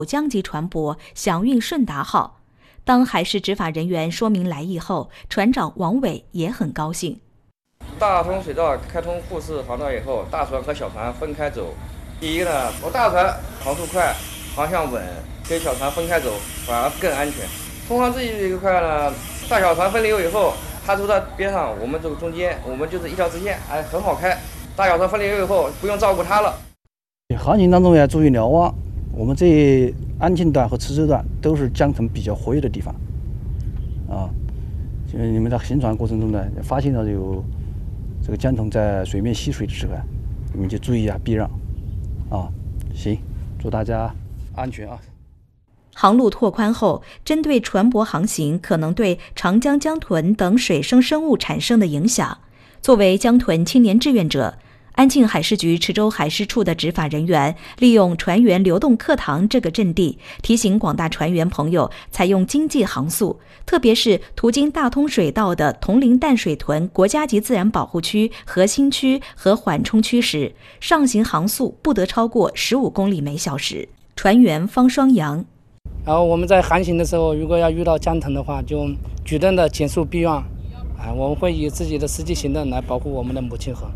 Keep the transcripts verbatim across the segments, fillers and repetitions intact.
江级船舶祥运顺达号。当海事执法人员说明来意后，船长王伟也很高兴。 大通水道开通沪市航道以后，大船和小船分开走。第一呢，我大船航速快，航向稳，跟小船分开走反而更安全。通航这一块呢，大小船分流以后，它走在边上，我们走中间，我们就是一条直线，哎，很好开。大小船分流以后，不用照顾它了。 航行当中要注意瞭望，我们这安庆段和池州段都是江层比较活跃的地方，啊，就是你们在行船过程中呢，发现到有这个江豚在水面吸水的时候，你们就注意啊，避让，啊，行，祝大家安全啊。 航路拓宽后，针对船舶航行可能对长江江豚等水生生物产生的影响，作为江豚青年志愿者，安庆海事局池州海事处的执法人员利用船员流动课堂这个阵地，提醒广大船员朋友采用经济航速，特别是途经大通水道的铜陵淡水屯国家级自然保护区核心区和缓冲区时，上行航速不得超过十五公里每小时。船员方双阳。 然后我们在航行的时候，如果要遇到江豚的话，就主动的减速避让，啊，我们会以自己的实际行动来保护我们的母亲河。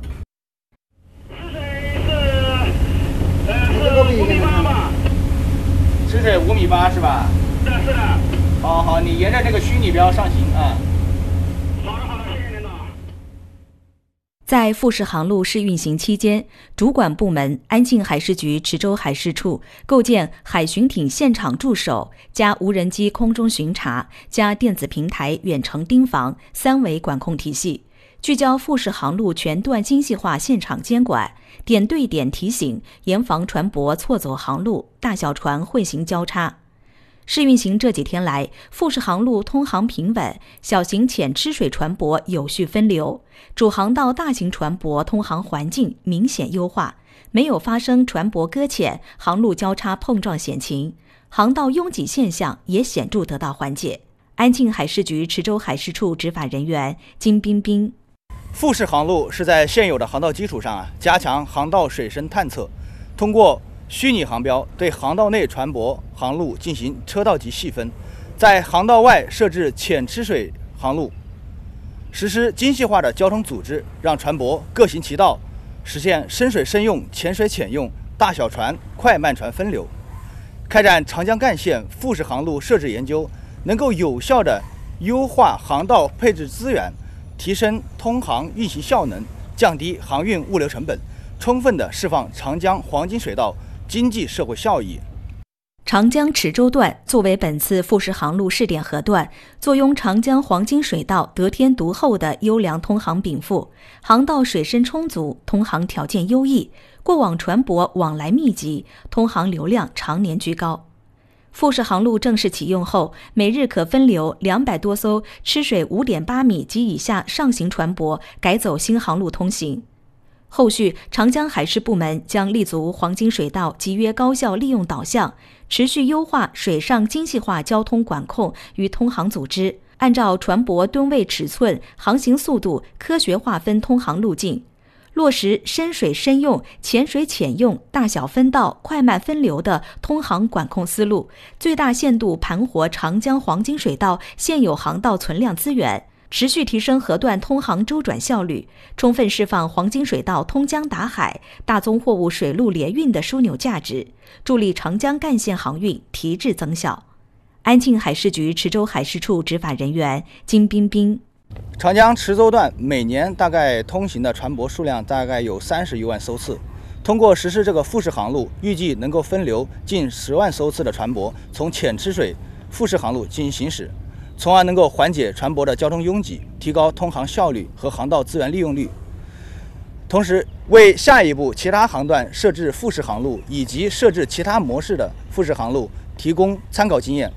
五米八吧，吃水五米八是吧？是的，是的。好好，你沿着这个虚拟标上行啊。好的，好的，谢谢领导。 在富士航路试运行期间，主管部门安庆海事局池州海事处构建海巡艇现场驻守加无人机空中巡查加电子平台远程盯防三维管控体系，聚焦富士航路全段精细化现场监管，点对点提醒，严防船舶错走航路，大小船混行交叉。试运行这几天来，富士航路通航平稳，小型浅吃水船舶有序分流，主航道大型船舶通航环境明显优化，没有发生船舶搁浅、航路交叉碰撞险情，航道拥挤现象也显著得到缓解。安庆海事局池州海事处执法人员金彬彬。 富士航路是在现有的航道基础上啊，加强航道水深探测，通过虚拟航标对航道内船舶航路进行车道级细分，在航道外设置浅吃水航路，实施精细化的交通组织，让船舶各行其道，实现深水深用、浅水浅用、大小船、快慢船分流。开展长江干线富士航路设置研究，能够有效地优化航道配置资源，提升通航运行效能，降低航运物流成本，充分地释放长江黄金水道经济社会效益。 长江池州段作为本次富士航路试点河段，坐拥长江黄金水道得天独厚的优良通航禀赋，航道水深充足，通航条件优异，过往船舶往来密集，通航流量常年居高。富士航路正式启用后，每日可分流两百多艘吃水 五点八米及以下上行船舶改走新航路通行。后续，长江海事部门将立足黄金水道集约高效利用导向，持续优化水上精细化交通管控与通航组织，按照船舶吨位尺寸、航行速度科学划分通航路径，落实深水深用、浅水浅用、大小分道、快慢分流的通航管控思路，最大限度盘活长江黄金水道现有航道存量资源，持续提升河段通航周转效率，充分释放黄金水道通江达海、大宗货物水陆联运的枢纽价值，助力长江干线航运提质增效。安庆海事局池州海事处执法人员金彬彬。 长江池州段每年大概通行的船舶数量大概有三十余万艘次，通过实施这个富士航路，预计能够分流近十万艘次的船舶从浅吃水富士航路进行行驶，从而能够缓解船舶的交通拥挤，提高通航效率和航道资源利用率，同时为下一步其他航段设置富士航路以及设置其他模式的富士航路提供参考经验。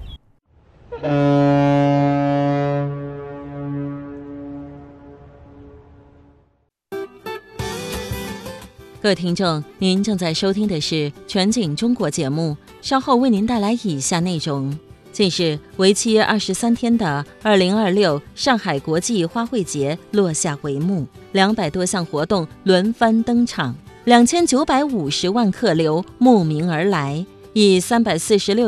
各位听众，您正在收听的是全景中国节目，稍后为您带来以下内容。近日，为期二十三天的二零二六上海国际花卉节落下帷幕，两百多项活动轮番登场，两千九百五十万客流慕名而来， 以三百四十六